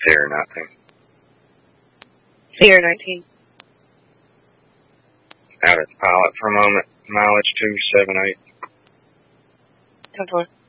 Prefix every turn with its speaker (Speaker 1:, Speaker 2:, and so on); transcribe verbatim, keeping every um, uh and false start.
Speaker 1: Sierra nineteen.
Speaker 2: Sierra nineteen.
Speaker 1: Out at the pilot for a moment. Mileage two seven eight.
Speaker 2: ten four.